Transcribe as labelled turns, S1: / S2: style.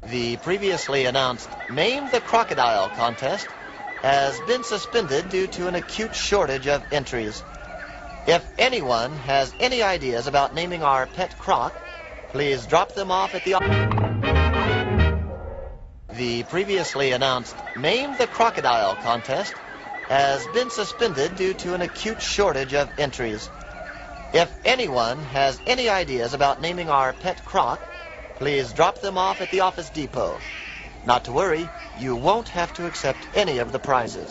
S1: The previously announced Name the Crocodile contest has been suspended due to an acute shortage of entries. If anyone has any ideas about naming our pet croc, please drop them off at the... The previously announced Name the Crocodile contest has been suspended due to an acute shortage of entries. If anyone has any ideas about naming our pet croc, please drop them off at the office depot. Not to worry, you won't have to accept any of the prizes.